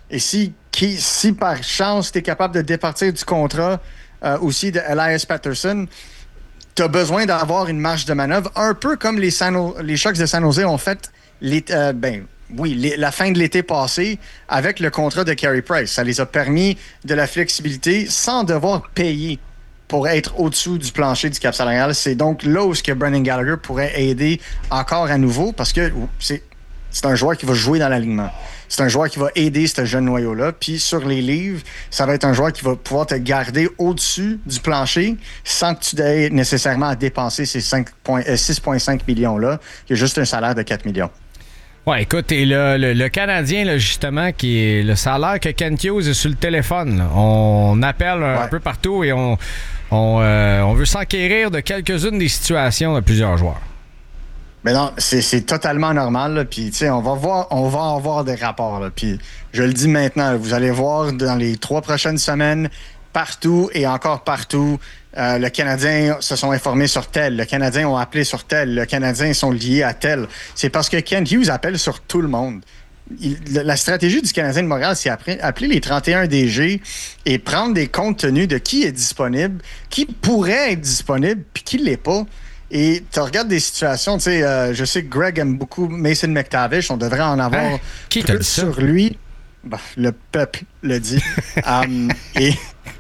Et si par chance, tu es capable de départir du contrat aussi de Elias Pettersson, tu as besoin d'avoir une marge de manœuvre, un peu comme les Sharks de San Jose ont fait la fin de l'été passé avec le contrat de Carey Price. Ça les a permis de la flexibilité sans devoir payer pour être au-dessous du plancher du cap salarial. C'est donc là où Brendan Gallagher pourrait aider encore à nouveau parce que c'est un joueur qui va jouer dans l'alignement. C'est un joueur qui va aider ce jeune noyau-là. Puis sur les livres, ça va être un joueur qui va pouvoir te garder au-dessus du plancher sans que tu aies nécessairement à dépenser ces 6,5 millions-là. Il y a juste un salaire de 4 millions. Ouais, écoute, et le Canadien, là, justement, qui est le salaire que Kent Hughes est sur le téléphone. Là. On appelle un peu partout et on veut s'enquérir de quelques-unes des situations de plusieurs joueurs. Mais non, c'est totalement normal. Là. Puis, tu sais, on va avoir des rapports. Là. Puis, je le dis maintenant, vous allez voir dans les 3 prochaines semaines, partout et encore partout, le Canadien se sont informés sur tel. Le Canadien ont appelé sur tel. Le Canadien sont liés à tel. C'est parce que Kent Hughes appelle sur tout le monde. La stratégie du Canadien de Montréal, c'est appeler les 31 DG et prendre des comptes tenus de qui est disponible, qui pourrait être disponible, puis qui ne l'est pas. Et tu regardes des situations, tu sais, je sais que Greg aime beaucoup Mason McTavish, on devrait en avoir qui plus sur lui. Ben, le peuple le dit. Et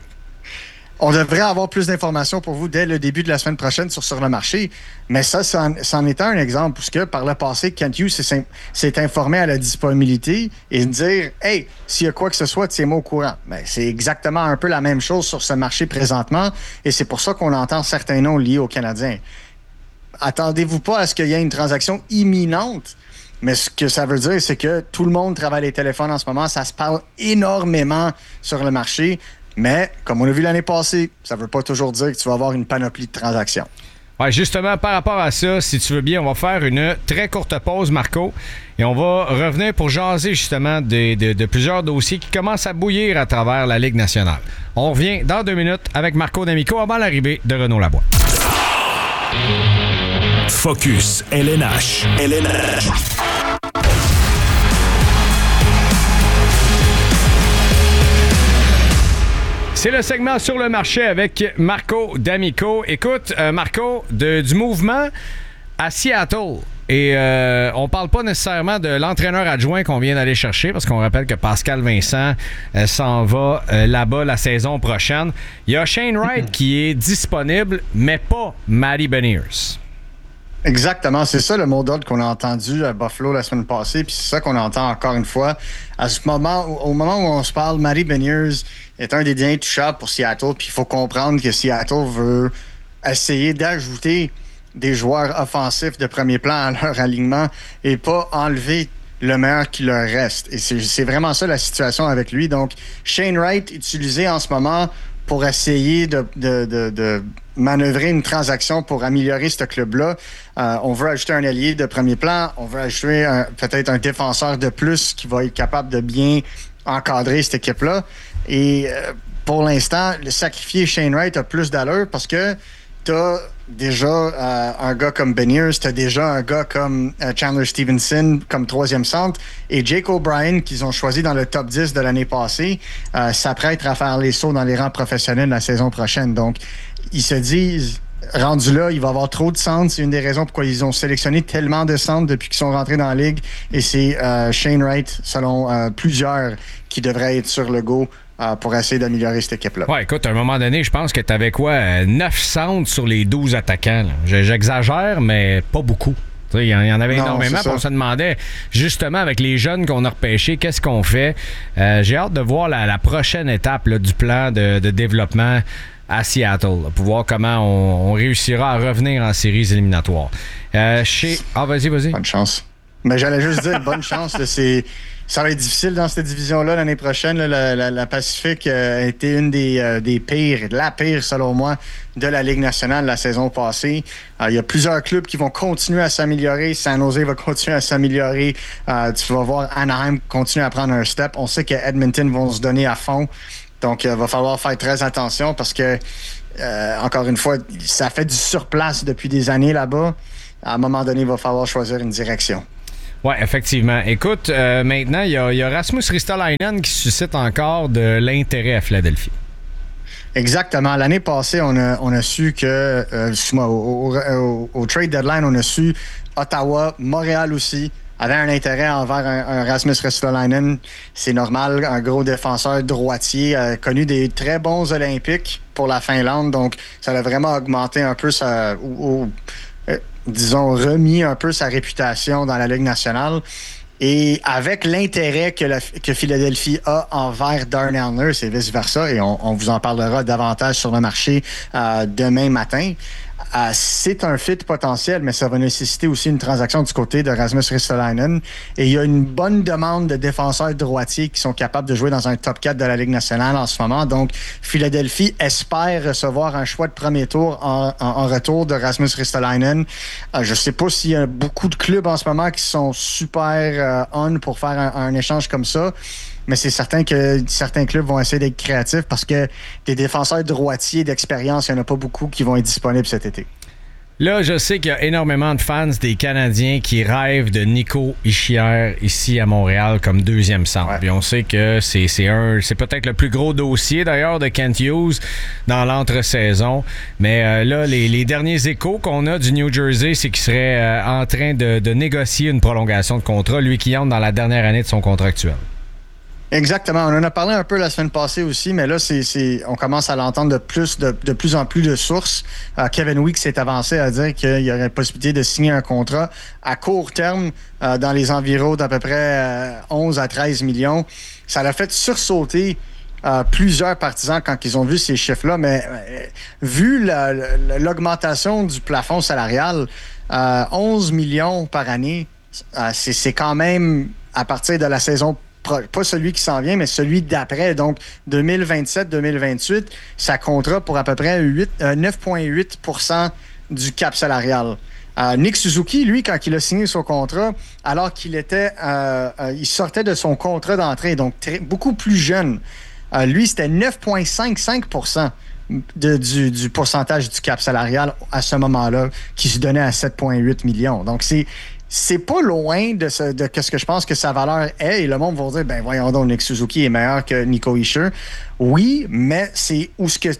on devrait avoir plus d'informations pour vous dès le début de la semaine prochaine sur le marché. Mais ça en est un exemple, puisque par le passé, Kent Hughes s'est informé à la disponibilité et dire « Hey, s'il y a quoi que ce soit, tiens-moi au courant. » Ben, c'est exactement un peu la même chose sur ce marché présentement et c'est pour ça qu'on entend certains noms liés aux Canadiens. Attendez-vous pas à ce qu'il y ait une transaction imminente, mais ce que ça veut dire, c'est que tout le monde travaille les téléphones en ce moment. Ça se parle énormément sur le marché, mais comme on a vu l'année passée, ça veut pas toujours dire que tu vas avoir une panoplie de transactions. Ouais, justement, par rapport à ça, si tu veux bien, on va faire une très courte pause, Marco, et on va revenir pour jaser justement de plusieurs dossiers qui commencent à bouillir à travers la Ligue nationale. On revient dans 2 minutes avec Marco D'Amico avant l'arrivée de Renaud Lavoie. Focus LNH. C'est le segment sur le marché avec Marco D'Amico. Écoute, Marco, du mouvement à Seattle. Et on parle pas nécessairement de l'entraîneur adjoint qu'on vient d'aller chercher, parce qu'on rappelle que Pascal Vincent s'en va là-bas la saison prochaine. Il y a Shane Wright qui est disponible, mais pas Matty Beniers. Exactement, c'est ça le mot d'ordre qu'on a entendu à Buffalo la semaine passée, puis c'est ça qu'on entend encore une fois. Au moment où on se parle, Matty Beniers est un des derniers touchables pour Seattle, puis il faut comprendre que Seattle veut essayer d'ajouter des joueurs offensifs de premier plan à leur alignement et pas enlever le meilleur qui leur reste. Et c'est vraiment ça la situation avec lui. Donc, Shane Wright utilisé en ce moment pour essayer de manœuvrer une transaction pour améliorer ce club-là. On veut ajouter un allié de premier plan. On veut ajouter peut-être un défenseur de plus qui va être capable de bien encadrer cette équipe-là. Et pour l'instant, le sacrifier Shane Wright a plus d'allure parce que tu as déjà un gars comme Beniers, tu as déjà un gars comme Chandler Stevenson comme 3e centre et Jake O'Brien qu'ils ont choisi dans le top 10 de l'année passée s'apprête à faire les sauts dans les rangs professionnels la saison prochaine. Donc, ils se disent, rendu là, il va y avoir trop de centres. C'est une des raisons pourquoi ils ont sélectionné tellement de centres depuis qu'ils sont rentrés dans la Ligue. Et c'est Shane Wright, selon plusieurs, qui devrait être sur le go pour essayer d'améliorer cette équipe-là. Ouais, écoute, à un moment donné, je pense que tu avais 9 centres sur les 12 attaquants. Là. J'exagère, mais pas beaucoup. Il y en avait énormément. On se demandait, justement, avec les jeunes qu'on a repêchés, qu'est-ce qu'on fait? J'ai hâte de voir la prochaine étape là, du plan de développement à Seattle, là, pour voir comment on réussira à revenir en séries éliminatoires. Vas-y. Bonne chance. Mais j'allais juste dire bonne chance. Là, ça va être difficile dans cette division-là l'année prochaine. Là, la Pacifique a été une des pires, la pire selon moi, de la Ligue nationale la saison passée. Il y a plusieurs clubs qui vont continuer à s'améliorer. San Jose va continuer à s'améliorer. Tu vas voir Anaheim continuer à prendre un step. On sait que Edmonton vont se donner à fond. Donc, il va falloir faire très attention parce que, encore une fois, ça fait du surplace depuis des années là-bas. À un moment donné, il va falloir choisir une direction. Oui, effectivement. Écoute, maintenant, il y a Rasmus Ristolainen qui suscite encore de l'intérêt à Philadelphie. Exactement. L'année passée, on a su que, au trade deadline, on a su Ottawa, Montréal aussi, avait un intérêt envers un Rasmus Ristolainen. C'est normal, un gros défenseur droitier, connu des très bons Olympiques pour la Finlande. Donc, ça a vraiment augmenté un peu disons, remis un peu sa réputation dans la Ligue nationale. Et avec l'intérêt que Philadelphie a envers Darnell Nurse et vice-versa, et on vous en parlera davantage sur le marché demain matin, c'est un fit potentiel, mais ça va nécessiter aussi une transaction du côté de Rasmus Ristolainen. Et il y a une bonne demande de défenseurs droitiers qui sont capables de jouer dans un top 4 de la Ligue nationale en ce moment. Donc, Philadelphie espère recevoir un choix de premier tour en retour de Rasmus Ristolainen. Je ne sais pas s'il y a beaucoup de clubs en ce moment qui sont super on pour faire un échange comme ça. Mais c'est certain que certains clubs vont essayer d'être créatifs parce que des défenseurs droitiers d'expérience, il n'y en a pas beaucoup qui vont être disponibles cet été. Là, je sais qu'il y a énormément de fans des Canadiens qui rêvent de Nico Hischier ici à Montréal comme deuxième centre. Ouais. Puis on sait que c'est peut-être le plus gros dossier d'ailleurs de Kent Hughes dans l'entre-saison. Mais là, les derniers échos qu'on a du New Jersey, c'est qu'il serait en train de négocier une prolongation de contrat, lui qui entre dans la dernière année de son contrat actuel. Exactement. On en a parlé un peu la semaine passée aussi, mais là, on commence à l'entendre de plus en plus de sources. Kevin Weeks s'est avancé à dire qu'il y aurait la possibilité de signer un contrat à court terme dans les environs d'à peu près 11 à 13 millions. Ça l'a fait sursauter plusieurs partisans quand ils ont vu ces chiffres-là, mais vu l'augmentation du plafond salarial, 11 millions par année, c'est quand même à partir de la saison pas celui qui s'en vient, mais celui d'après. Donc, 2027-2028, ça comptera pour à peu près 9,8% du cap salarial. Nick Suzuki, lui, quand il a signé son contrat, alors qu'il il sortait de son contrat d'entrée, donc beaucoup plus jeune, lui, c'était 9,55% du pourcentage du cap salarial à ce moment-là, qui se donnait à 7,8 millions. Donc, c'est pas loin de ce que je pense que sa valeur est. Et le monde va dire, ben voyons donc, Nick Suzuki est meilleur que Nico Hischier. Oui, mais c'est où ce que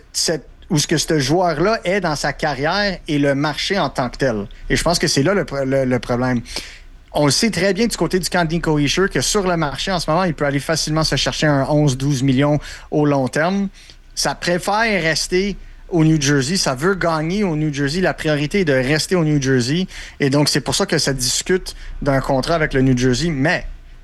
ce joueur-là est dans sa carrière et le marché en tant que tel. Et je pense que c'est là le problème. On le sait très bien du côté du camp de Nico Hischier que sur le marché en ce moment, il peut aller facilement se chercher un 11-12 millions au long terme. Ça préfère rester au New Jersey. Ça veut gagner au New Jersey. La priorité est de rester au New Jersey. Et donc, c'est pour ça que ça discute d'un contrat avec le New Jersey. Mais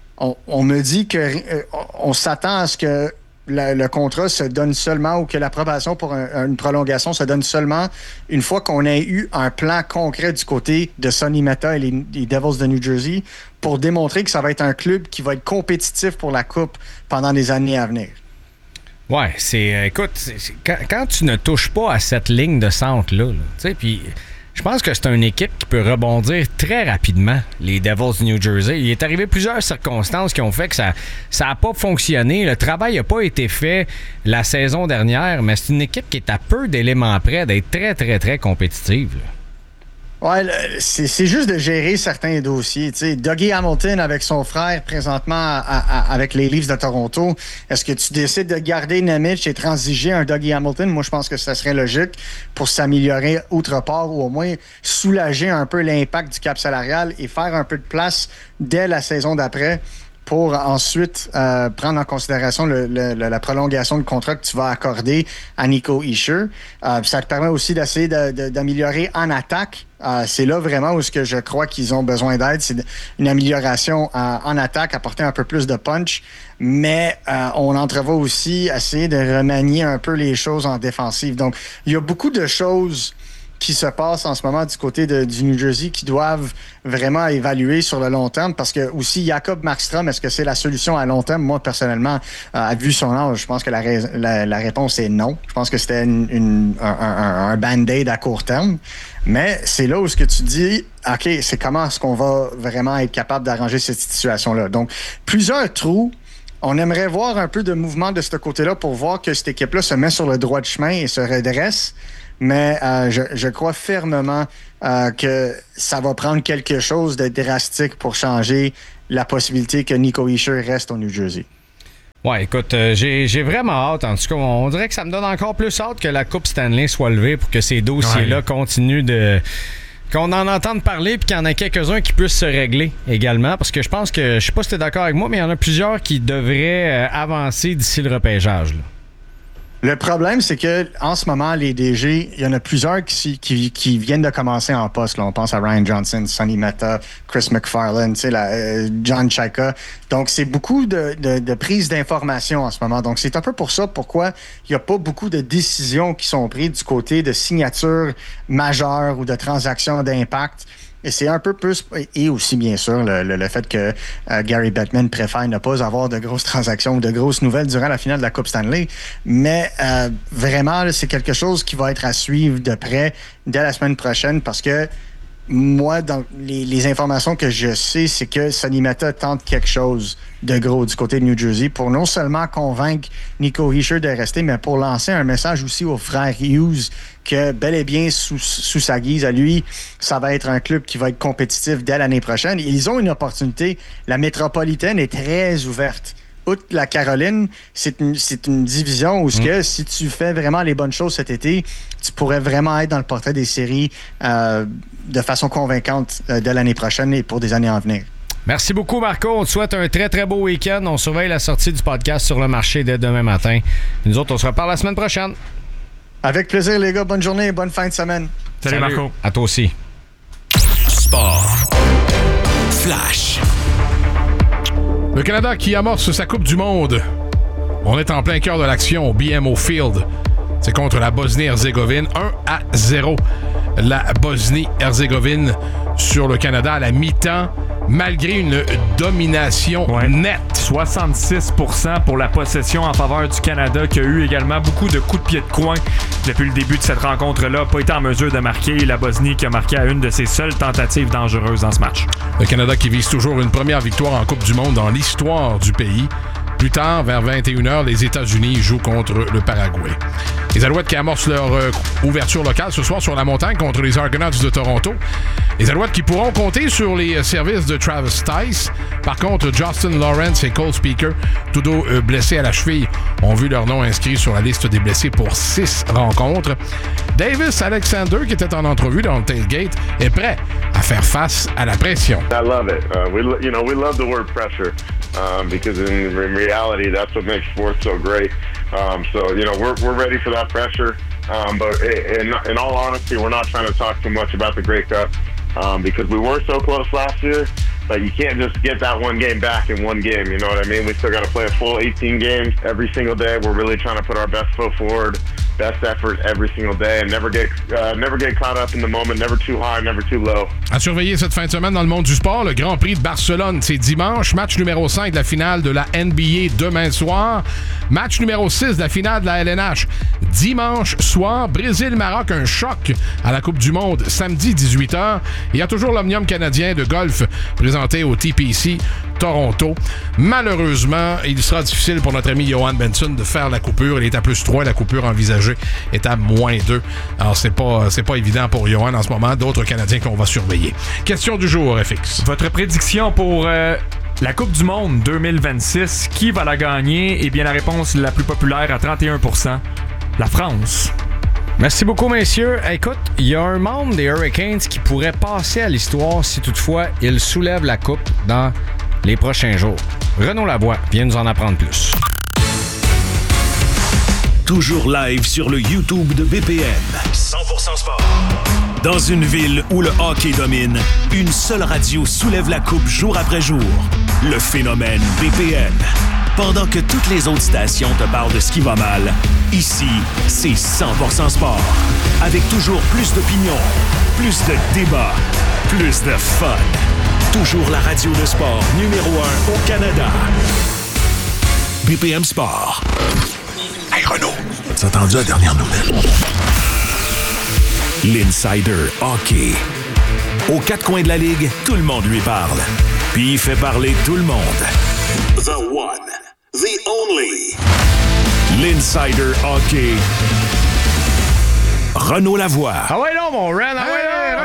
on me dit qu'on s'attend à ce que le contrat se donne seulement ou que l'approbation pour une prolongation se donne seulement une fois qu'on ait eu un plan concret du côté de Sonny Meta et les Devils de New Jersey pour démontrer que ça va être un club qui va être compétitif pour la Coupe pendant les années à venir. Ouais, écoute, quand tu ne touches pas à cette ligne de centre-là, tu sais, puis je pense que c'est une équipe qui peut rebondir très rapidement, les Devils de New Jersey. Il est arrivé plusieurs circonstances qui ont fait que ça n'a pas fonctionné. Le travail n'a pas été fait la saison dernière, mais c'est une équipe qui est à peu d'éléments près d'être très, très, très compétitive, là. Ouais, c'est juste de gérer certains dossiers. Tu sais, Dougie Hamilton avec son frère présentement avec les Leafs de Toronto. Est-ce que tu décides de garder Nemec et transiger un Dougie Hamilton? Moi, je pense que ça serait logique pour s'améliorer outre part ou au moins soulager un peu l'impact du cap salarial et faire un peu de place dès la saison d'après pour ensuite prendre en considération la prolongation de contrat que tu vas accorder à Nico Hischier. Ça te permet aussi d'essayer d'améliorer en attaque. C'est là vraiment où je crois qu'ils ont besoin d'aide. C'est une amélioration en attaque, apporter un peu plus de punch. Mais on entrevoit aussi essayer de remanier un peu les choses en défensive. Donc, il y a beaucoup de choses qui se passe en ce moment du côté du New Jersey qui doivent vraiment évaluer sur le long terme parce que aussi Jacob Markstrom, est-ce que c'est la solution à long terme? Moi, personnellement, vu son âge, je pense que la réponse est non. Je pense que c'était un band-aid à court terme. Mais c'est là où ce que tu dis, OK, c'est comment est-ce qu'on va vraiment être capable d'arranger cette situation-là? Donc, plusieurs trous. On aimerait voir un peu de mouvement de ce côté-là pour voir que cette équipe-là se met sur le droit de chemin et se redresse. Mais je crois fermement que ça va prendre quelque chose de drastique pour changer la possibilité que Nico Hischier reste au New Jersey. Ouais, écoute, j'ai vraiment hâte. En tout cas, on dirait que ça me donne encore plus hâte que la Coupe Stanley soit levée pour que ces dossiers-là continuent de... qu'on en entende parler puis qu'il y en a quelques-uns qui puissent se régler également. Parce que je pense que, je sais pas si tu es d'accord avec moi, mais il y en a plusieurs qui devraient avancer d'ici le repêchage, là. Le problème, c'est que en ce moment, les DG, il y en a plusieurs qui viennent de commencer en poste. Là. On pense à Ryan Johnson, Sonny Mehta, Chris McFarland, John Chayka. Donc, c'est beaucoup de prise d'informations en ce moment. Donc, c'est un peu pour ça pourquoi il n'y a pas beaucoup de décisions qui sont prises du côté de signatures majeures ou de transactions d'impact. Et c'est un peu plus... Et aussi, bien sûr, le fait que Gary Bettman préfère ne pas avoir de grosses transactions ou de grosses nouvelles durant la finale de la Coupe Stanley. Mais vraiment, là, c'est quelque chose qui va être à suivre de près dès la semaine prochaine parce que moi, dans les informations que je sais, c'est que Sonny Mehta tente quelque chose de gros du côté de New Jersey pour non seulement convaincre Nico Hischier de rester, mais pour lancer un message aussi aux frères Hughes que bel et bien sous sa guise à lui, ça va être un club qui va être compétitif dès l'année prochaine. Ils ont une opportunité. La métropolitaine est très ouverte. Outre la Caroline, c'est une division où que, si tu fais vraiment les bonnes choses cet été, tu pourrais vraiment être dans le portrait des séries de façon convaincante dès l'année prochaine et pour des années à venir. Merci beaucoup, Marco. On te souhaite un très, très beau week-end. On surveille la sortie du podcast Sur le marché dès demain matin. Nous autres, on se reparle la semaine prochaine. Avec plaisir, les gars. Bonne journée et bonne fin de semaine. Salut Marco. À toi aussi. Sport. Flash. Le Canada qui amorce sa Coupe du Monde. On est en plein cœur de l'action au BMO Field. C'est contre la Bosnie-Herzégovine. 1-0. La Bosnie-Herzégovine sur le Canada à la mi-temps, malgré une domination nette. 66% pour la possession en faveur du Canada, qui a eu également beaucoup de coups de pied de coin depuis le début de cette rencontre-là. Pas été en mesure de marquer. La Bosnie qui a marqué à une de ses seules tentatives dangereuses dans ce match. Le Canada qui vise toujours une première victoire en Coupe du Monde dans l'histoire du pays. Plus tard, vers 21h, les États-Unis jouent contre le Paraguay. Les Alouettes qui amorcent leur ouverture locale ce soir sur la montagne contre les Argonauts de Toronto. Les Alouettes qui pourront compter sur les services de Travis Tice. Par contre, Justin Lawrence et Cole Speaker, tous deux blessés à la cheville, ont vu leur nom inscrit sur la liste des blessés pour 6 rencontres. Davis Alexander, qui était en entrevue dans le tailgate, est prêt à faire face à la pression. I love it. We love the word pressure because in reality, that's what makes sports so great. We're ready for that pressure. But in all honesty, we're not trying to talk too much about the Grey Cup because we were so close last year. But you can't just get that one game back in one game, you know what I mean? We still got to play a full 18 games every single day. We're really trying to put our best foot forward, best effort every single day, and never get caught up in the moment, never too high, never too low. À surveiller cette fin de semaine dans le monde du sport, le Grand Prix de Barcelone, c'est dimanche, match numéro 5 de la finale de la NBA demain soir, match numéro 6 de la finale de la LNH dimanche soir, Brésil-Maroc, un choc à la Coupe du Monde samedi 18h. Il y a toujours l'Omnium canadien de golf présenté au TPC Toronto. Malheureusement, il sera difficile pour notre ami Johan Benson de faire la coupure. Il est à +3, la coupure envisagée est à -2. Alors, c'est pas évident pour Johan en ce moment. D'autres Canadiens qu'on va surveiller. Question du jour, FX. Votre prédiction pour la Coupe du Monde 2026, qui va la gagner? Eh bien, la réponse la plus populaire à 31%, la France. Merci beaucoup, messieurs. Écoute, il y a un membre des Hurricanes qui pourrait passer à l'histoire si toutefois il soulève la coupe dans les prochains jours. Renaud Lavoie vient nous en apprendre plus. Toujours live sur le YouTube de BPM. 100% sport. Dans une ville où le hockey domine, une seule radio soulève la coupe jour après jour. Le phénomène BPM. Pendant que toutes les autres stations te parlent de ce qui va mal, ici, c'est 100% sport. Avec toujours plus d'opinions, plus de débats, plus de fun. Toujours la radio de sport numéro 1 au Canada. BPM Sport. Hey Renaud, as-tu entendu la dernière nouvelle? L'Insider Hockey. Aux 4 coins de la ligue, tout le monde lui parle. Puis il fait parler tout le monde. The One, Insider Hockey. Renaud Lavoie. Ah ouais, non, mon Ren. Ah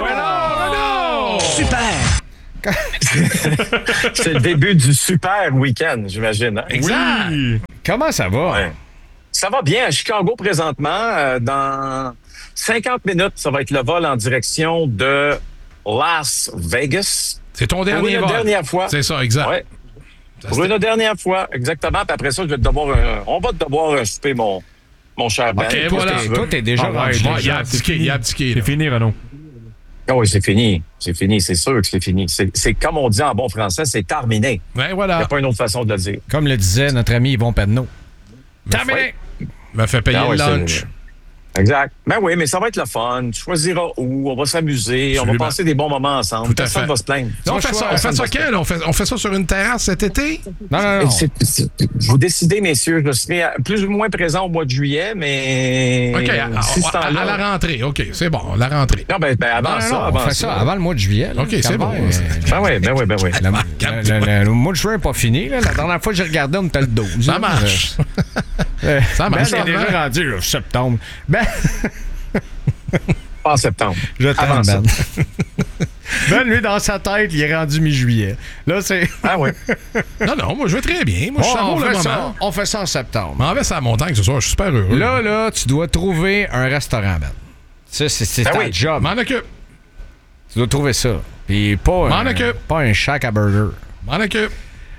ouais, non. Super! C'est le début du super week-end, j'imagine. Hein? Exact. Oui. Comment ça va? Ouais. Ça va bien à Chicago présentement. Dans 50 minutes, ça va être le vol en direction de Las Vegas. C'est ton dernier vol. Pour une dernière fois. C'est ça, exact. Ouais. Pour une dernière fois, exactement. Puis après ça, on va devoir souper, mon cher Ben. OK, Toi, voilà. Toi, t'es déjà rendu. Il a abdiqué. C'est fini, Renaud. Ah oui, c'est fini. C'est fini, c'est sûr que c'est fini. C'est comme on dit en bon français, c'est terminé. Ben Il n'y voilà. a pas une autre façon de le dire. Comme le disait notre ami Yvon Penneau. Terminé! Me fait payer Ah le ouais, lunch. Exact. Ben oui, mais ça va être le fun. Tu choisiras où, on va s'amuser, on va Absolument. passer des bons moments ensemble. Tout à Personne fait. va se plaindre. On fait ça quand? Là? On fait ça sur une terrasse cet été? Non. Vous décidez, messieurs. Je serai plus ou moins présent au mois de juillet, mais... OK, si ce temps-là- à la rentrée. OK, c'est bon, la rentrée. Non, ben avant Non, ça. on fait ça avant le mois de juillet. Là, OK, c'est bon. Ben oui. Le mois de juin n'est pas fini. Là. La dernière fois que j'ai regardé, on était le 12. Ça marche. Ça Ben, marche. c'est déjà rendu là, septembre. Ben, Pas en septembre. je t'aime, Avant ça. Ben. Ben, lui, dans sa tête, il est rendu mi-juillet. Là, c'est... Ah oui. Non, moi, je vais très bien. Moi, je sens le moment. On fait ça en septembre. Je m'en vais sur la montagne ce soir. Je suis super heureux. Là, tu dois trouver un restaurant, Ben. Ça, c'est Ben ta oui. job. M'en occupe. Tu dois trouver ça. Puis pas un shack à burger. M'en occupe.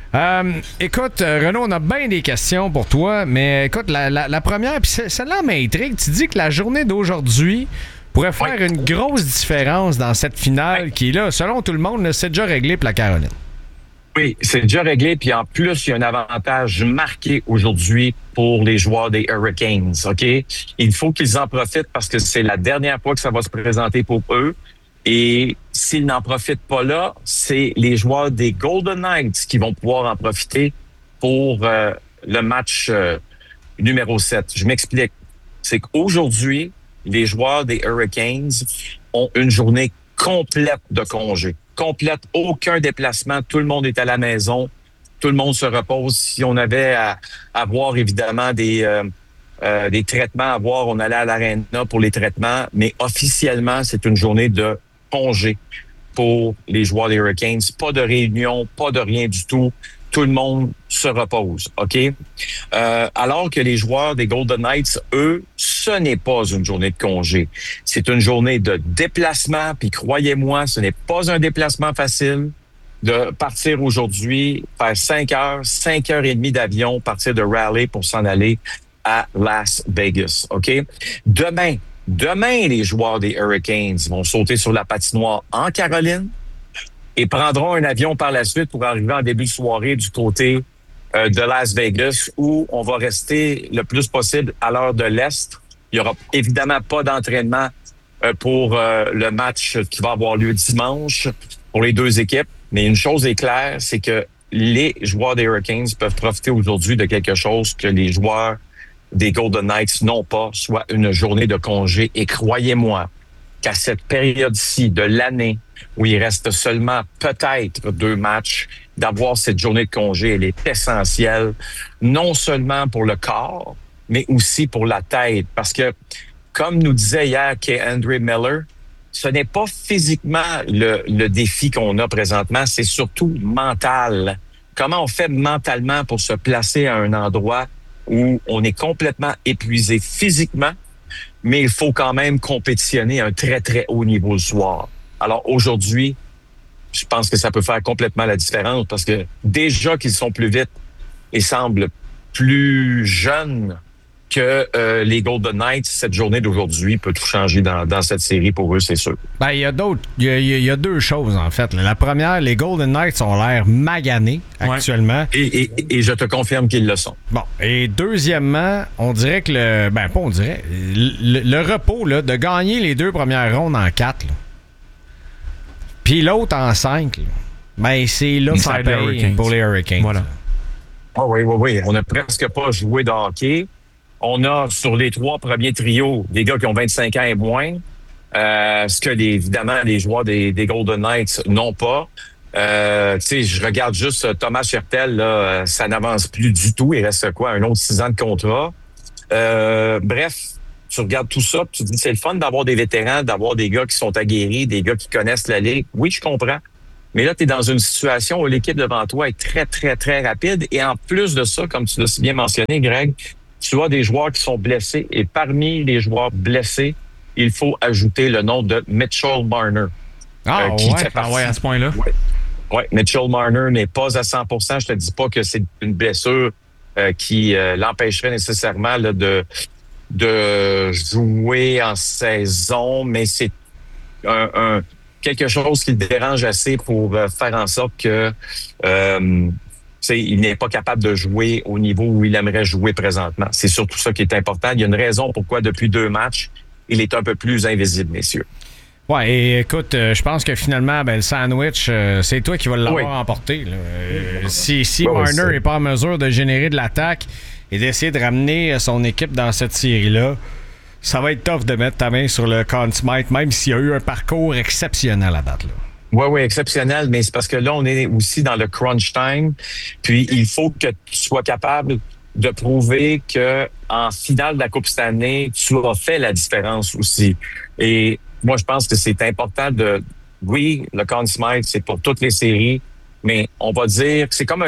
Écoute, Renaud, on a bien des questions pour toi, mais écoute, la première, puis celle-là m'intrigue. Tu dis que la journée d'aujourd'hui pourrait faire une grosse différence dans cette finale qui, là, selon tout le monde, là, c'est déjà réglé pour la Caroline. Oui, c'est déjà réglé. Puis en plus, il y a un avantage marqué aujourd'hui pour les joueurs des Hurricanes. OK? Il faut qu'ils en profitent parce que c'est la dernière fois que ça va se présenter pour eux. Et s'ils n'en profitent pas là, c'est les joueurs des Golden Knights qui vont pouvoir en profiter pour le match numéro 7. Je m'explique. C'est qu'aujourd'hui, les joueurs des Hurricanes ont une journée complète de congé. Complète, aucun déplacement. Tout le monde est à la maison. Tout le monde se repose. Si on avait à avoir évidemment des traitements à voir, on allait à l'aréna pour les traitements. Mais officiellement, c'est une journée de congé pour les joueurs des Hurricanes. Pas de réunion, pas de rien du tout. Tout le monde se repose, OK? Alors que les joueurs des Golden Knights, eux, ce n'est pas une journée de congé. C'est une journée de déplacement, puis croyez-moi, ce n'est pas un déplacement facile de partir aujourd'hui, faire 5 heures et demie d'avion, partir de Raleigh pour s'en aller à Las Vegas, OK? Demain, les joueurs des Hurricanes vont sauter sur la patinoire en Caroline et prendront un avion par la suite pour arriver en début de soirée du côté de Las Vegas où on va rester le plus possible à l'heure de l'Est. Il n'y aura évidemment pas d'entraînement pour le match qui va avoir lieu dimanche pour les deux équipes. Mais une chose est claire, c'est que les joueurs des Hurricanes peuvent profiter aujourd'hui de quelque chose que les joueurs des Golden Knights n'ont pas, soit une journée de congé. Et croyez-moi qu'à cette période-ci de l'année, où il reste seulement peut-être 2 matchs, d'avoir cette journée de congé, elle est essentielle, non seulement pour le corps, mais aussi pour la tête. Parce que, comme nous disait hier K'Andre Miller, ce n'est pas physiquement le défi qu'on a présentement, c'est surtout mental. Comment on fait mentalement pour se placer à un endroit où on est complètement épuisé physiquement, mais il faut quand même compétitionner à un très, très haut niveau le soir. Alors aujourd'hui, je pense que ça peut faire complètement la différence parce que déjà qu'ils sont plus vite et semblent plus jeunes que les Golden Knights, cette journée d'aujourd'hui peut tout changer dans cette série pour eux, c'est sûr. Ben, il y a 2 choses, en fait. La première, les Golden Knights ont l'air maganés actuellement. Et je te confirme qu'ils le sont. Bon. Et deuxièmement, on dirait que le repos, là, de gagner les 2 premières rondes en 4, là, puis l'autre en 5, là, ben, c'est là que ça paye pour les Hurricanes. Voilà. Ah oui. On n'a presque pas joué de hockey. On a sur les 3 premiers trios des gars qui ont 25 ans et moins, ce que évidemment les joueurs des Golden Knights n'ont pas. Je regarde juste Thomas Hertel, là, ça n'avance plus du tout. Il reste un autre 6 ans de contrat. Bref, tu regardes tout ça, puis tu te dis, c'est le fun d'avoir des vétérans, d'avoir des gars qui sont aguerris, des gars qui connaissent la ligue. Oui, je comprends. Mais là, tu es dans une situation où l'équipe devant toi est très, très, très rapide. Et en plus de ça, comme tu l'as si bien mentionné, Greg, tu as des joueurs qui sont blessés. Et parmi les joueurs blessés, il faut ajouter le nom de Mitchell Marner. Ouais, à ce point-là. Oui, Mitchell Marner n'est pas à 100%. Je te dis pas que c'est une blessure qui l'empêcherait nécessairement là, de jouer en saison, mais c'est quelque chose qui le dérange assez pour faire en sorte que il n'est pas capable de jouer au niveau où il aimerait jouer présentement. C'est surtout ça qui est important. Il y a une raison pourquoi depuis 2 matchs, il est un peu plus invisible, messieurs. Ouais, et écoute, je pense que finalement, le sandwich, c'est toi qui vas l'avoir emporté. Là. Si Marner n'est pas en mesure de générer de l'attaque et d'essayer de ramener son équipe dans cette série-là, ça va être tough de mettre ta main sur le Conn Smythe, même s'il y a eu un parcours exceptionnel à date. Oui, exceptionnel, mais c'est parce que là, on est aussi dans le crunch time. Puis, il faut que tu sois capable de prouver que en finale de la Coupe Stanley, tu as fait la différence aussi. Et moi, je pense que c'est important oui, le Conn Smythe, c'est pour toutes les séries, mais on va dire que c'est comme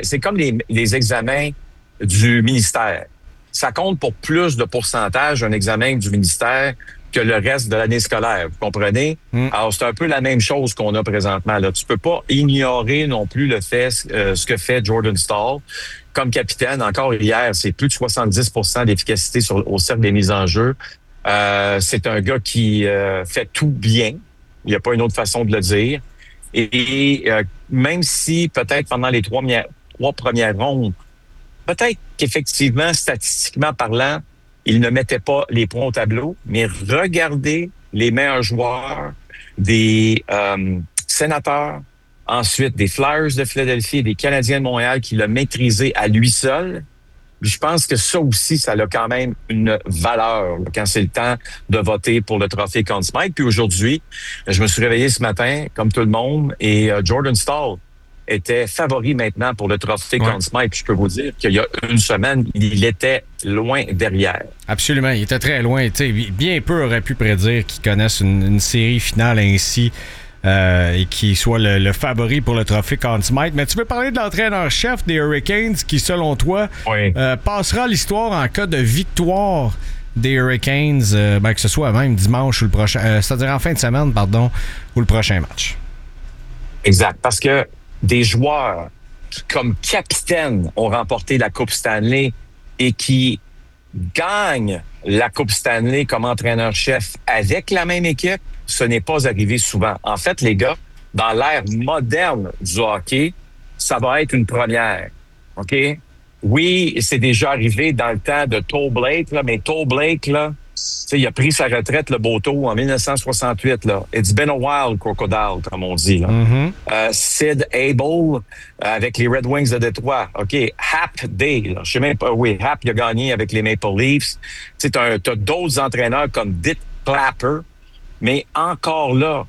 les examens du ministère. Ça compte pour plus de pourcentage un examen du ministère que le reste de l'année scolaire. Vous comprenez? Alors, c'est un peu la même chose qu'on a présentement. Là. Tu peux pas ignorer non plus le fait, ce que fait Jordan Staal. Comme capitaine, encore hier, c'est plus de 70% d'efficacité au cercle des mises en jeu. C'est un gars qui fait tout bien. Il n'y a pas une autre façon de le dire. Et même si peut-être pendant les 3 premières rondes, peut-être qu'effectivement, statistiquement parlant, il ne mettait pas les points au tableau, mais regardez les meilleurs joueurs des Sénateurs, ensuite des Flyers de Philadelphie et des Canadiens de Montréal qui l'ont maîtrisé à lui seul. Je pense que ça aussi, ça a quand même une valeur là, quand c'est le temps de voter pour le trophée Conn Smythe. Puis aujourd'hui, je me suis réveillé ce matin, comme tout le monde, et Jordan Staal était favori maintenant pour le trophée Conn Smythe. Puis je peux vous dire qu'il y a une semaine, il était loin derrière. Absolument, il était très loin. T'sais, bien peu aurait pu prédire qu'ils connaissent une série finale ainsi et qu'il soit le favori pour le trophée Conn Smythe. Mais tu veux parler de l'entraîneur-chef des Hurricanes qui, selon toi, passera l'histoire en cas de victoire des Hurricanes, que ce soit même dimanche ou le prochain, c'est-à-dire en fin de semaine, ou le prochain match. Exact, parce que des joueurs qui, comme capitaine, ont remporté la Coupe Stanley et qui gagnent la Coupe Stanley comme entraîneur-chef avec la même équipe, ce n'est pas arrivé souvent. En fait, les gars, dans l'ère moderne du hockey, ça va être une première. OK? Oui, c'est déjà arrivé dans le temps de Toe Blake, là, mais Toe Blake, là, il a pris sa retraite, le Boto, en 1968. Là. It's been a while, Crocodile, comme on dit. Là. Sid Abel avec les Red Wings de Détroit. OK, Hap Day. Là. Je sais même pas. Oui, Hap, il a gagné avec les Maple Leafs. Tu as d'autres entraîneurs comme Dick Clapper. Mais encore là,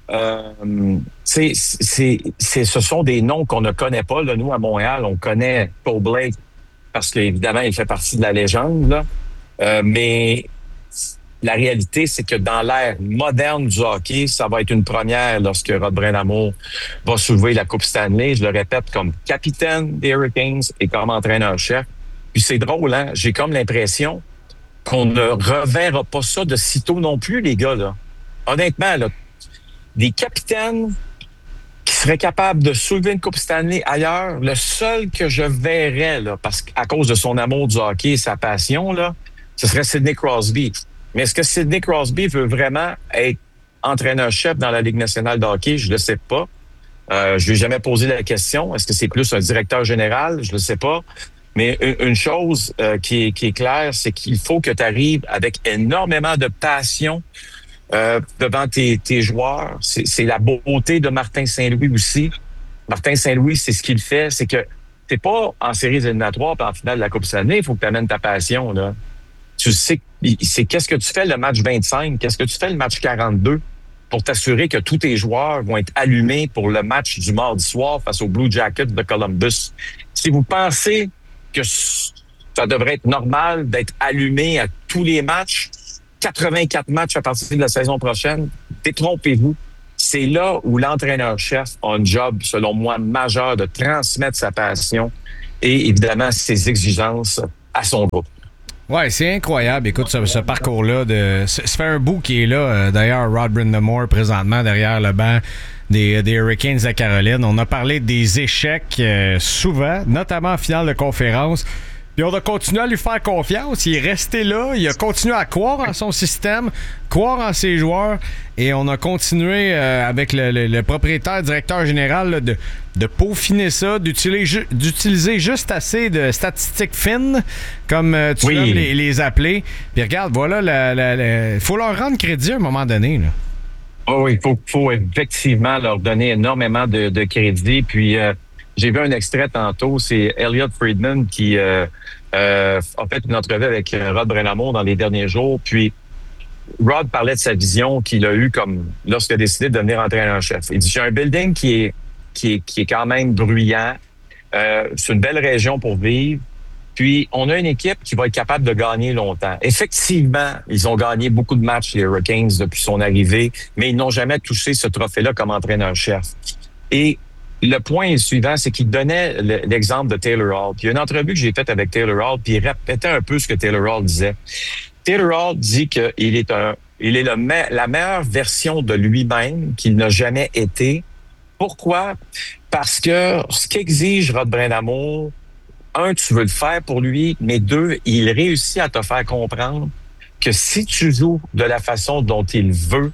ce sont des noms qu'on ne connaît pas. Là. Nous, à Montréal, on connaît Toe Blake parce qu'évidemment, il fait partie de la légende. Là. Mais la réalité, c'est que dans l'ère moderne du hockey, ça va être une première lorsque Rod Brind'Amour va soulever la Coupe Stanley. Je le répète, comme capitaine des Hurricanes et comme entraîneur-chef. Puis c'est drôle, hein? J'ai comme l'impression qu'on ne reverra pas ça de sitôt non plus, les gars, là. Honnêtement, là, des capitaines qui seraient capables de soulever une Coupe Stanley ailleurs, le seul que je verrais, là, parce qu'à cause de son amour du hockey et sa passion, là, ce serait Sidney Crosby. Mais est-ce que Sidney Crosby veut vraiment être entraîneur-chef dans la Ligue nationale de hockey? Je ne le sais pas. Je lui ai jamais posé la question. Est-ce que c'est plus un directeur général? Je ne le sais pas. Mais une chose qui est claire, c'est qu'il faut que tu arrives avec énormément de passion devant tes joueurs. C'est la beauté de Martin Saint-Louis aussi. Martin Saint-Louis, c'est ce qu'il fait. C'est que t'es pas en séries éliminatoires puis en finale de la Coupe Stanley. Il faut que tu amènes ta passion, là. Tu sais, c'est qu'est-ce que tu fais le match 25, qu'est-ce que tu fais le match 42 pour t'assurer que tous tes joueurs vont être allumés pour le match du mardi soir face aux Blue Jackets de Columbus. Si vous pensez que Ça devrait être normal d'être allumé à tous les matchs, 84 matchs à partir de la saison prochaine. Détrompez-vous. C'est là où l'entraîneur-chef a un job, selon moi, majeur de transmettre sa passion et, évidemment, ses exigences à son groupe. Ouais, c'est incroyable. Écoute, ce parcours-là, ça fait un bout qui est là. D'ailleurs, Rod Brind'Amour, présentement, derrière le banc des Hurricanes de Caroline. On a parlé des échecs souvent, notamment en finale de conférence. Puis on a continué à lui faire confiance. Il est resté là. Il a continué à croire en son système, croire en ses joueurs. Et on a continué avec le propriétaire, directeur général, là, de peaufiner ça, d'utiliser juste assez de statistiques fines, comme tu aimes les appeler. Puis regarde, voilà, il faut leur rendre crédit à un moment donné, là. Oh oui, il faut effectivement leur donner énormément de crédit. Puis j'ai vu un extrait tantôt, c'est Elliot Friedman qui a fait une entrevue avec Rod Brind'Amour dans les derniers jours. Puis Rod parlait de sa vision qu'il a eue comme lorsqu'il a décidé de devenir entraîneur-chef. Il dit, j'ai un building qui est quand même bruyant. C'est une belle région pour vivre. Puis, on a une équipe qui va être capable de gagner longtemps. Effectivement, ils ont gagné beaucoup de matchs, les Hurricanes, depuis son arrivée, mais ils n'ont jamais touché ce trophée-là comme entraîneur-chef. Et le point suivant, c'est qu'il donnait l'exemple de Taylor Hall. Puis, il y a une entrevue que j'ai faite avec Taylor Hall, puis il répétait un peu ce que Taylor Hall disait. Taylor Hall dit qu'il est la meilleure version de lui-même qu'il n'a jamais été. Pourquoi? Parce que ce qu'exige Rod Brind'Amour, un, tu veux le faire pour lui, mais deux, il réussit à te faire comprendre que si tu joues de la façon dont il veut,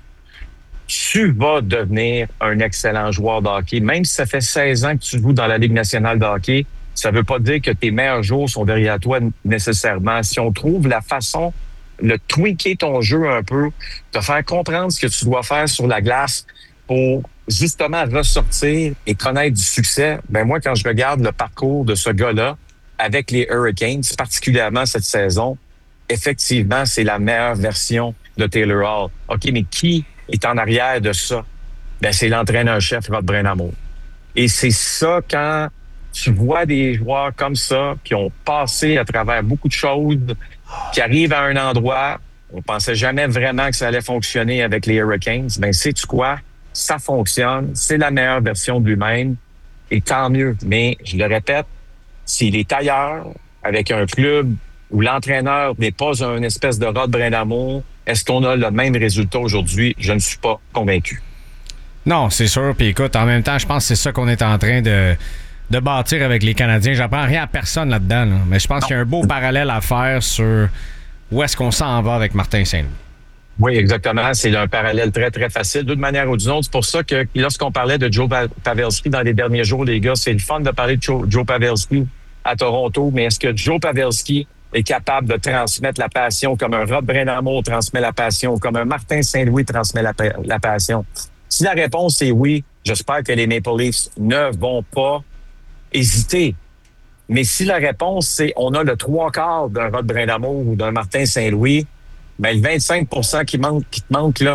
tu vas devenir un excellent joueur de hockey. Même si ça fait 16 ans que tu joues dans la Ligue nationale de hockey, ça veut pas dire que tes meilleurs jours sont derrière toi nécessairement. Si on trouve la façon, le tweaker ton jeu un peu, te faire comprendre ce que tu dois faire sur la glace pour justement ressortir et connaître du succès, ben moi, quand je regarde le parcours de ce gars-là, avec les Hurricanes, particulièrement cette saison, effectivement, c'est la meilleure version de Taylor Hall. OK, mais qui est en arrière de ça? Ben, c'est l'entraîneur-chef Rod Brind'Amour. Et c'est ça, quand tu vois des joueurs comme ça, qui ont passé à travers beaucoup de choses, qui arrivent à un endroit, on pensait jamais vraiment que ça allait fonctionner avec les Hurricanes, ben, sais-tu quoi? Ça fonctionne, c'est la meilleure version de lui-même, et tant mieux. Mais, je le répète, s'il est ailleurs, avec un club où l'entraîneur n'est pas un espèce de Rod Brind'Amour, est-ce qu'on a le même résultat aujourd'hui? Je ne suis pas convaincu. Non, c'est sûr. Puis écoute, en même temps, je pense que c'est ça qu'on est en train de bâtir avec les Canadiens. J'apprends rien à personne là-dedans, là. Mais je pense qu'il y a un beau parallèle à faire sur où est-ce qu'on s'en va avec Martin Saint-Louis. Oui, exactement. C'est un parallèle très, très facile. D'une manière ou d'une autre, c'est pour ça que lorsqu'on parlait de Joe Pavelski dans les derniers jours, les gars, c'est le fun de parler de Joe Pavelski à Toronto, mais est-ce que Joe Pavelski est capable de transmettre la passion comme un Rod Brind'Amour transmet la passion, comme un Martin Saint-Louis transmet la passion? Si la réponse est oui, j'espère que les Maple Leafs ne vont pas hésiter. Mais si la réponse c'est on a le 3/4 d'un Rod Brind'Amour ou d'un Martin Saint-Louis, ben le 25% qui te manque là,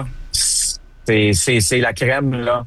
c'est la crème là.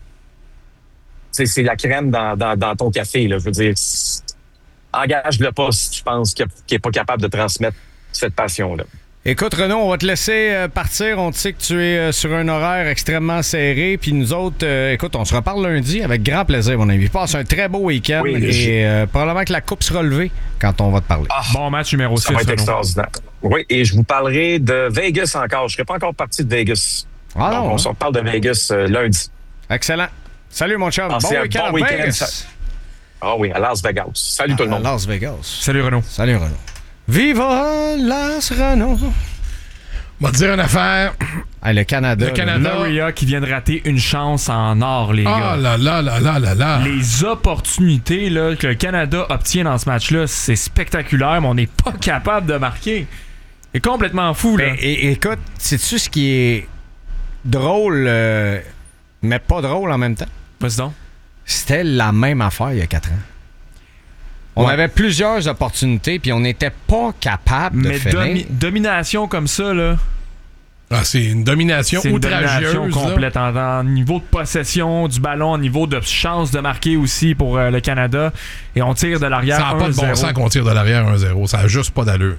C'est la crème dans ton café là. Je veux dire, engage-le pas si tu penses qu'il n'est pas capable de transmettre cette passion-là. Écoute, Renaud, on va te laisser partir. On te sait que tu es sur un horaire extrêmement serré. Puis nous autres, écoute, on se reparle lundi avec grand plaisir, mon ami. Passe un très beau week-end et probablement que la coupe sera levée quand on va te parler. Bon match numéro 6. Ça va être extraordinaire. Oui, et je vous parlerai de Vegas encore. Je ne serai pas encore parti de Vegas. Ah donc, non, on se reparle de Vegas lundi. Excellent. Salut, mon chum. Bon week-end à Vegas. Ah oui, à Las Vegas. Salut tout le monde. À Las Vegas. Salut, Renaud. Salut, Renaud. Viva Las Renaud. On va te dire une affaire. Hey, le Canada. Maria qui vient de rater une chance en or, les gars. Ah là là là là là là. Les opportunités là, que le Canada obtient dans ce match-là, c'est spectaculaire, mais on n'est pas capable de marquer. C'est complètement fou, là. Écoute, sais-tu ce qui est drôle, mais pas drôle en même temps? Vas-y donc. C'était la même affaire il y a 4 ans. On avait plusieurs opportunités, puis on n'était pas capable de finir. Domination comme ça, là. Ah, c'est une domination outrageuse. Complète en niveau de possession du ballon, en niveau de chance de marquer aussi pour le Canada. Et on tire de l'arrière 1-0. Ça n'a pas de bon sens qu'on tire de l'arrière 1-0. Ça n'a juste pas d'allure.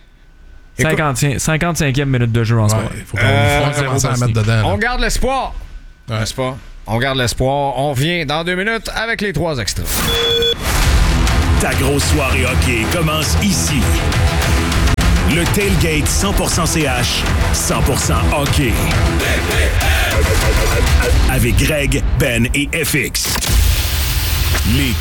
55e minute de jeu en soi. Il faut commencer à mettre dedans. On garde l'espoir. Ouais. N'est-ce pas? On garde l'espoir. On revient dans 2 minutes avec les 3 extras. Ta grosse soirée hockey commence ici. Le Tailgate 100% CH, 100% hockey. Avec Greg, Ben et FX. Les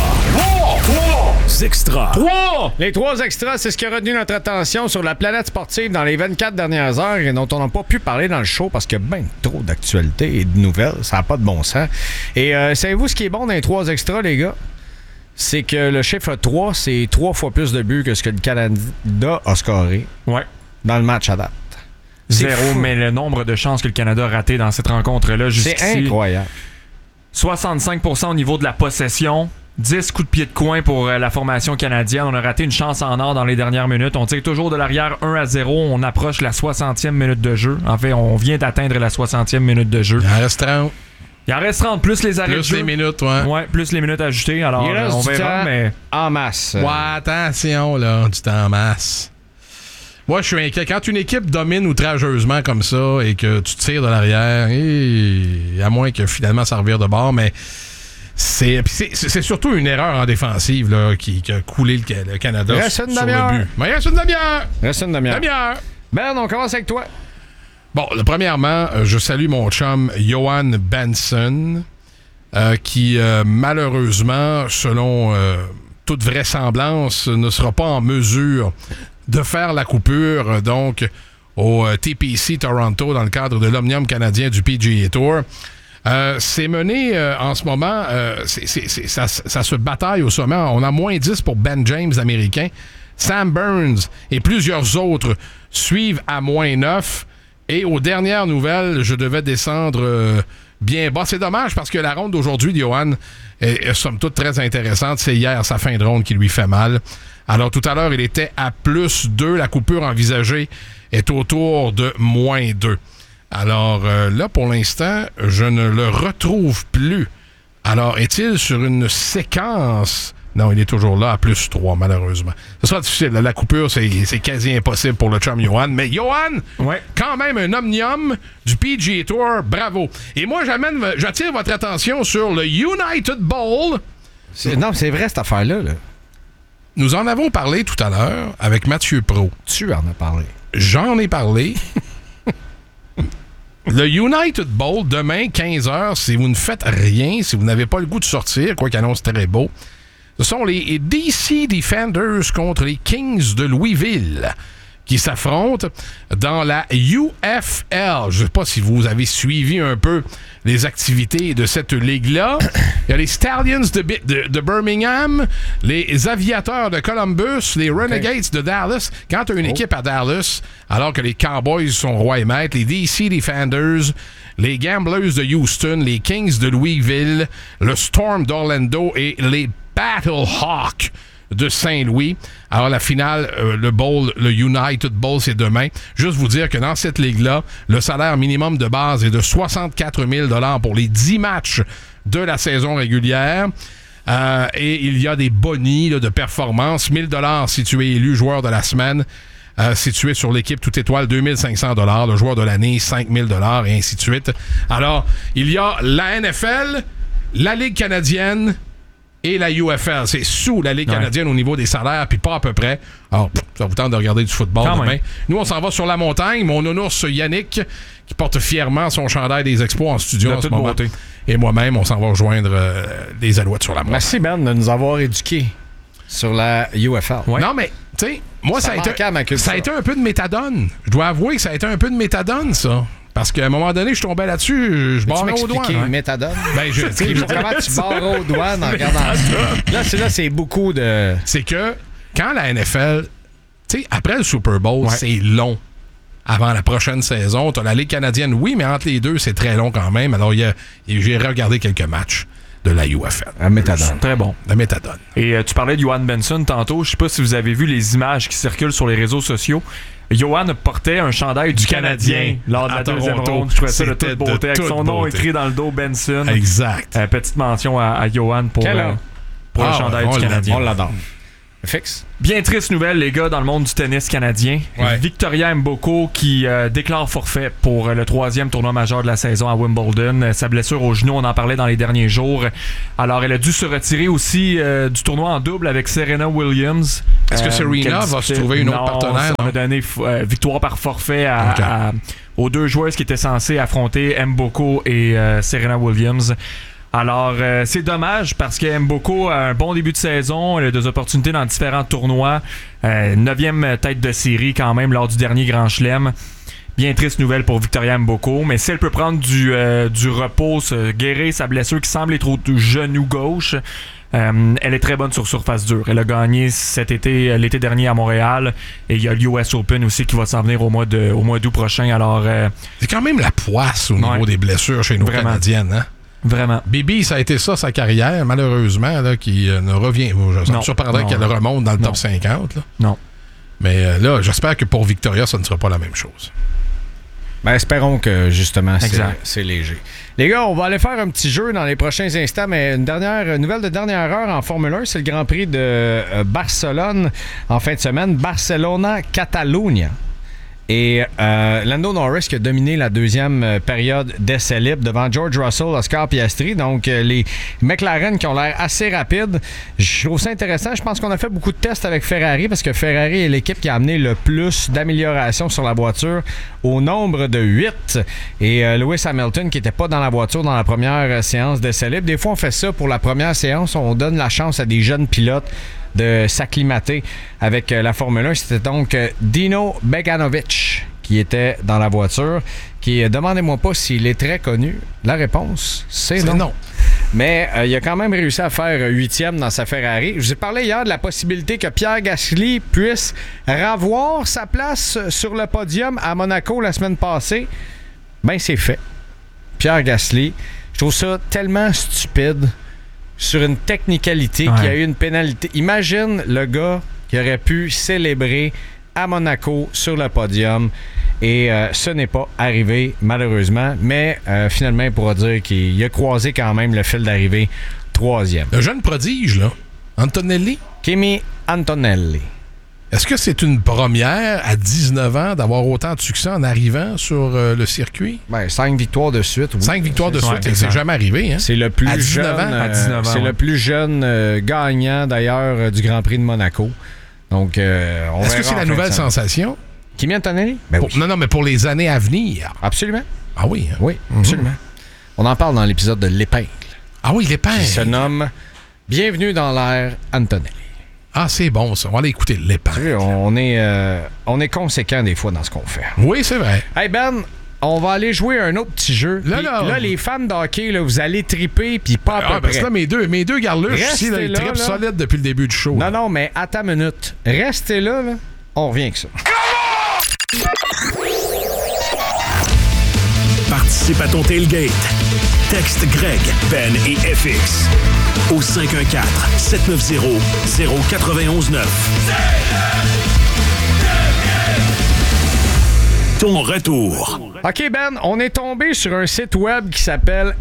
3 extras. Les 3 extras, c'est ce qui a retenu notre attention sur la planète sportive dans les 24 dernières heures et dont on n'a pas pu parler dans le show parce qu'il y a bien trop d'actualités et de nouvelles. Ça n'a pas de bon sens. Et savez-vous ce qui est bon dans les 3 extras, les gars? C'est que le chiffre 3, c'est 3 fois plus de buts que ce que le Canada a scoré dans le match à date. 0, mais le nombre de chances que le Canada a raté dans cette rencontre-là jusqu'ici... C'est incroyable. 65% au niveau de la possession, 10 coups de pied de coin pour la formation canadienne. On a raté une chance en or dans les dernières minutes. On tire toujours de l'arrière 1-0. On approche la 60e minute de jeu. En fait, on vient d'atteindre la 60e minute de jeu. Il en reste 30. Il en reste 30 plus les arrêts de jeu. Plus les minutes, ouais. Ouais, plus les minutes ajoutées. Alors, il reste on verra, mais... en masse. Ouais, attention, là, du temps en masse. Moi, je suis inquiet. Quand une équipe domine outrageusement comme ça et que tu tires de l'arrière, à moins que finalement ça revire de bord, mais c'est surtout une erreur en défensive là, qui a coulé le Canada sur le but. Mais reste une demi-heure. Ben, on commence avec toi. Bon, premièrement, je salue mon chum Johan Benson, qui malheureusement, selon toute vraisemblance, ne sera pas en mesure de faire la coupure donc au TPC Toronto dans le cadre de l'Omnium canadien du PGA Tour. C'est mené en ce moment, ça se bataille au sommet. On a moins 10 pour Ben James, américain. Sam Burns et plusieurs autres suivent à moins 9. Et aux dernières nouvelles, je devais descendre bien bas. C'est dommage parce que la ronde d'aujourd'hui, Johan, est somme toute très intéressante. C'est hier sa fin de ronde qui lui fait mal. Alors tout à l'heure, il était à plus 2. La coupure envisagée est autour de moins 2. Alors là, pour l'instant, je ne le retrouve plus. Alors, est-il sur une séquence? Non, il est toujours là à plus 3, malheureusement. Ce sera difficile. La coupure, c'est quasi impossible pour le chum Johan. Mais Johan, quand même un omnium du PGA Tour. Bravo. Et moi, j'attire votre attention sur le United Bowl. Non, c'est vrai cette affaire-là. Là. Nous en avons parlé tout à l'heure avec Mathieu Pro. Tu en as parlé. J'en ai parlé. Le United Bowl, demain, 15h, si vous ne faites rien, si vous n'avez pas le goût de sortir, quoi qu'il annonce très beau, ce sont les DC Defenders contre les Kings de Louisville qui s'affrontent dans la UFL. Je ne sais pas si vous avez suivi un peu les activités de cette ligue-là. Il y a les Stallions de Birmingham, les Aviateurs de Columbus, les Renegades de Dallas. Quand tu as une équipe à Dallas, alors que les Cowboys sont rois et maîtres, les DC Defenders, les Gamblers de Houston, les Kings de Louisville, le Storm d'Orlando et les Battlehawks de Saint-Louis. Alors, la finale, le United Bowl, c'est demain. Juste vous dire que dans cette ligue-là, le salaire minimum de base est de 64 000 $ pour les 10 matchs de la saison régulière. Et il y a des bonis de performance. 1 000 $ si tu es élu joueur de la semaine. Si tu es sur l'équipe toute étoile, 2 500 $. Le joueur de l'année, 5 000 $ et ainsi de suite. Alors, il y a la NFL, la Ligue canadienne et la UFL. C'est sous la Ligue canadienne au niveau des salaires, puis pas à peu près. Alors, ça vous tente de regarder du football demain. Nous, on s'en va sur la montagne. Mon nounours Yannick, qui porte fièrement son chandail des Expos en studio en ce moment. Beauté. Et moi-même, on s'en va rejoindre les Alouettes sur la montagne. Merci, Ben, de nous avoir éduqués sur la UFL. Ouais. Non, mais, tu sais, moi, ça a été un peu de méthadone. Je dois avouer que ça a été un peu de méthadone, ça. Parce qu'à un moment donné, je tombais là-dessus, je barrais aux douanes. Hein? Méthadone? Ben, comment tu barres aux douanes en regardant ça? Là, c'est beaucoup de... C'est que quand la NFL, tu sais, après le Super Bowl, c'est long. Avant la prochaine saison, tu as la Ligue canadienne, oui, mais entre les deux, c'est très long quand même. Alors, j'ai regardé quelques matchs. de la UFL. La méthadone. Très bon. La méthadone. Et tu parlais de Johan Benson tantôt. Je sais pas si vous avez vu les images qui circulent sur les réseaux sociaux. Johan portait un chandail du Canadien lors de la deuxième ronde. Je trouvais ça de toute beauté. Avec son nom écrit dans le dos, Benson. Exact. Petite mention à Johan pour le chandail du Canadien. On l'adore. Fixe. Bien triste nouvelle, les gars, dans le monde du tennis canadien. Ouais. Victoria Mboko qui déclare forfait pour le 3e tournoi majeur de la saison à Wimbledon. Sa blessure au genou, on en parlait dans les derniers jours. Alors, elle a dû se retirer aussi du tournoi en double avec Serena Williams. Est-ce que Serena va se trouver une autre partenaire? On a donné victoire par forfait aux deux joueuses qui étaient censées affronter Mboko et Serena Williams. Alors, c'est dommage parce que Mboko a un bon début de saison, elle a des opportunités dans différents tournois. 9e tête de série quand même lors du dernier Grand Chelem. Bien triste nouvelle pour Victoria Mboko, mais si elle peut prendre du repos, guérir sa blessure qui semble être au genou gauche, elle est très bonne sur surface dure. Elle a gagné l'été dernier à Montréal et il y a l'US Open aussi qui va s'en venir au mois d'août prochain. Alors, c'est quand même la poisse au niveau des blessures chez nos Canadiennes, hein? Vraiment. Bibi, ça a été ça sa carrière, malheureusement, là, qui ne revient. Je me surprendrais qu'elle remonte dans le top 50. Là. Non. Mais là, j'espère que pour Victoria, ça ne sera pas la même chose. Ben, espérons que, justement, c'est léger. Les gars, on va aller faire un petit jeu dans les prochains instants, mais une nouvelle de dernière heure en Formule 1, c'est le Grand Prix de Barcelone en fin de semaine. Barcelona-Catalunya. Et Lando Norris qui a dominé la deuxième période d'essai libre devant George Russell, Oscar Piastri. Donc, les McLaren qui ont l'air assez rapides. Je trouve ça intéressant. Je pense qu'on a fait beaucoup de tests avec Ferrari parce que Ferrari est l'équipe qui a amené le plus d'améliorations sur la voiture au nombre de 8. Et Lewis Hamilton qui n'était pas dans la voiture dans la première séance d'essai libre. Des fois, on fait ça pour la première séance. On donne la chance à des jeunes pilotes de s'acclimater avec la Formule 1. C'était donc Dino Beganovic qui était dans la voiture, qui, demandez-moi pas s'il est très connu. La réponse, c'est non. Mais il a quand même réussi à faire 8e dans sa Ferrari. Je vous ai parlé hier de la possibilité que Pierre Gasly puisse revoir sa place sur le podium à Monaco la semaine passée. Ben, c'est fait. Pierre Gasly, je trouve ça tellement stupide. Sur une technicalité qui a eu une pénalité. Imagine le gars qui aurait pu célébrer à Monaco sur le podium et ce n'est pas arrivé malheureusement, mais finalement il pourra dire qu'il a croisé quand même le fil d'arrivée 3e. Le jeune prodige, là, Antonelli. Kimi Antonelli. Est-ce que c'est une première à 19 ans d'avoir autant de succès en arrivant sur le circuit? Ben, 5 victoires de suite. Oui. 5 victoires de suite, c'est jamais arrivé. Hein? C'est le plus à 19 jeune, ans. À 19 ans, c'est le plus jeune gagnant d'ailleurs du Grand Prix de Monaco. Donc, est-ce que c'est la nouvelle sensation? Kimi Antonelli? Ben oui. Non, mais pour les années à venir. Absolument. Ah oui? Hein? Oui, absolument. On en parle dans l'épisode de l'Épingle. Ah oui, l'Épingle. Qui se nomme Bienvenue dans l'ère Antonelli. Ah, c'est bon, ça. On va aller écouter l'Épingle. On est conséquent des fois dans ce qu'on fait. Oui, c'est vrai. Hey Ben, on va aller jouer un autre petit jeu. Là, les fans de hockey, là, vous allez triper, puis pas à peu près. Là, mes deux garluches ici, là, ils trippent solide depuis le début du show. Non, mais attends une minute. Restez là, on revient avec ça. Participe à ton tailgate. Texte Greg, Ben et FX au 514-790-0919. Ton retour. OK, Ben, on est tombé sur un site web qui s'appelle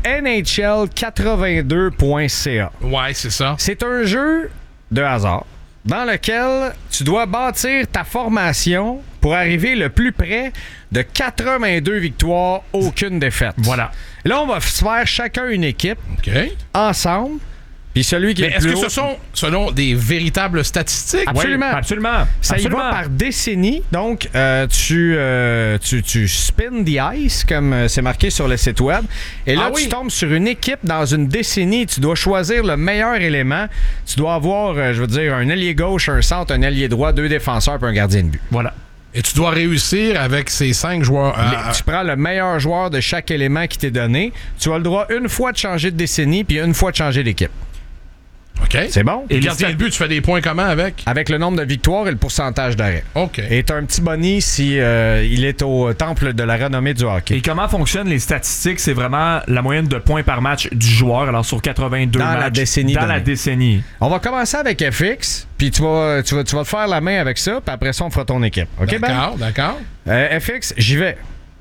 NHL82.ca. Ouais, c'est ça. C'est un jeu de hasard dans lequel tu dois bâtir ta formation pour arriver le plus près de 82 victoires, aucune défaite. Voilà. Là, on va se faire chacun une équipe, ensemble, puis celui qui est le plus haut... Est-ce que ce sont, selon des véritables statistiques? Absolument. Oui, absolument. Ça y va par décennie. Donc, tu spin the ice, comme c'est marqué sur le site web. Et là, tu tombes sur une équipe dans une décennie. Tu dois choisir le meilleur élément. Tu dois avoir, un ailier gauche, un centre, un ailier droit, 2 défenseurs puis un gardien de but. Voilà. Et tu dois réussir avec ces 5 joueurs. Tu prends le meilleur joueur de chaque élément qui t'est donné. Tu as le droit une fois de changer de décennie puis une fois de changer d'équipe. OK. OK. C'est bon? Et gardien de but, tu fais des points comment avec? Avec le nombre de victoires et le pourcentage d'arrêt. OK. Et t'as un petit boni si il est au temple de la renommée du hockey. Et comment fonctionnent les statistiques? C'est vraiment la moyenne de points par match du joueur, alors sur 82 dans matchs. La décennie dans donnée. la décennie. On va commencer avec FX, puis tu vas te faire la main avec ça, puis après ça, on fera ton équipe. OK, D'accord, d'accord. FX, j'y vais.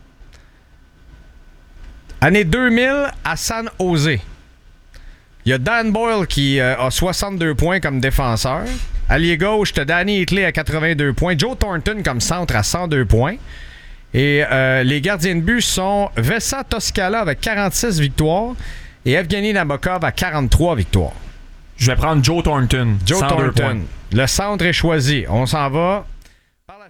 Année 2000 à San Jose. Il y a Dan Boyle qui a 62 points comme défenseur. Allié gauche, t'as Danny Hitley à 82 points. Joe Thornton comme centre à 102 points. Et les gardiens de but sont Vesa Toscala avec 46 victoires et Evgeny Nabokov à 43 victoires. Je vais prendre Joe Thornton. Joe 102 Thornton. points. Le centre est choisi. On s'en va